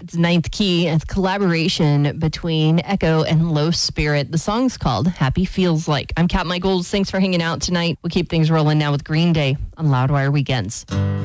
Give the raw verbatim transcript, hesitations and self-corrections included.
It's Ninth Key. It's a collaboration between Echo and Low Spirit. The song's called Happy Feels Like. I'm Kat Michaels. Thanks for hanging out tonight. We'll keep things rolling now with Green Day on Loudwire Weekends.